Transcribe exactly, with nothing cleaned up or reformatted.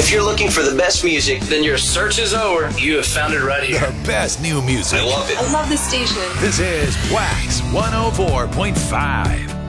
If you're looking for the best music, then your search is over. You have found it right here. The best new music. I love it. I love this station. This is Wax one oh four point five.